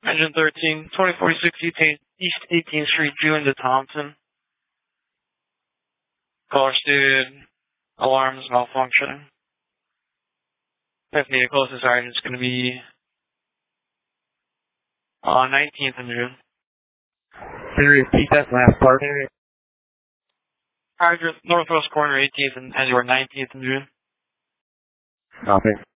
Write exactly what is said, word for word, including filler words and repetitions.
Engine thirteen, twenty forty-six East eighteenth Street, June to Thompson. Caller stated alarms malfunctioning. If the closest item is going to be on nineteenth of June. Can you repeat that last part? Hydrant, northwest corner eighteenth and Edgeworth nineteenth of June. Okay.